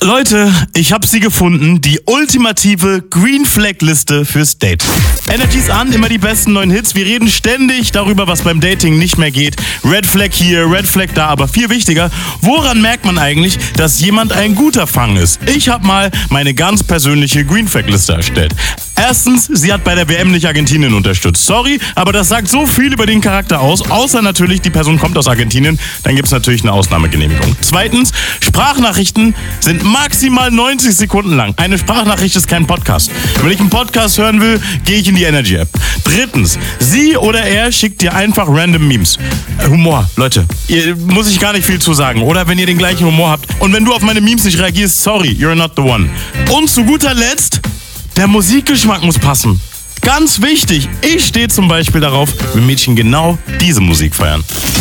Leute, ich habe sie gefunden, die ultimative Green Flag Liste fürs Date. Energy's an, immer die besten neuen Hits. Wir reden ständig darüber, was beim Dating nicht mehr geht. Red Flag hier, Red Flag da, aber viel wichtiger, woran merkt man eigentlich, dass jemand ein guter Fang ist? Ich habe mal meine ganz persönliche Green Flag Liste erstellt. Erstens, sie hat bei der WM nicht Argentinien unterstützt. Sorry, aber das sagt so viel über den Charakter aus, außer natürlich, die Person kommt aus Argentinien, dann gibt's natürlich eine Ausnahmegenehmigung. Zweitens, Sprachnachrichten sind maximal 90 Sekunden lang. Eine Sprachnachricht ist kein Podcast. Wenn ich einen Podcast hören will, gehe ich in die Energy App. Drittens, sie oder er schickt dir einfach random Memes. Humor, Leute, muss ich gar nicht viel zu sagen. Oder wenn ihr den gleichen Humor habt. Und wenn du auf meine Memes nicht reagierst, sorry, you're not the one. Und zu guter Letzt, der Musikgeschmack muss passen. Ganz wichtig, ich stehe zum Beispiel darauf, wenn Mädchen genau diese Musik feiern.